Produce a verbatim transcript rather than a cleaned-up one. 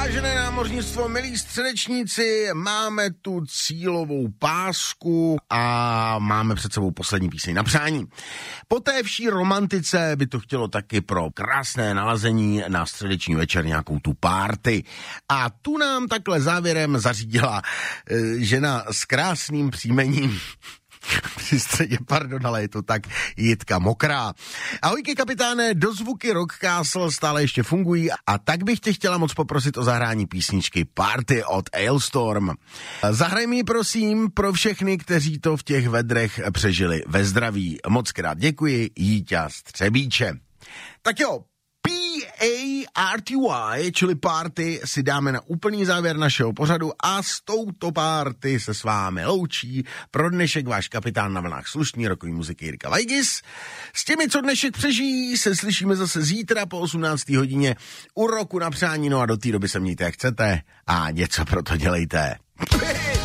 Vážené námořnictvo, milí středečníci, máme tu cílovou pásku a máme před sebou poslední píseň na přání. Po té vší romantice by to chtělo taky pro krásné nalazení na středeční večer nějakou tu párty. A tu nám takhle závěrem zařídila e, žena s krásným příjmením. Při středě, pardon, ale je to tak, Jitka Mokrá. Ahojky kapitáne, dozvuky Rock Castle stále ještě fungují a tak bych tě chtěla moc poprosit o zahrání písničky Party od Ailstorm. Zahraj mi prosím pro všechny, kteří to v těch vedrech přežili ve zdraví. Moc krát děkuji, Jíťa Střebíče. Tak jo, P A R T Y, čili party, si dáme na úplný závěr našeho pořadu a s touto party se s vámi loučí pro dnešek váš kapitán na vlnách slušný rokový muziky Jirka Vajgis. S těmi, co dnešek přežijí, se slyšíme zase zítra po osmnácté hodině u Roku na přání, no a do té doby se mějte jak chcete a něco pro to dělejte.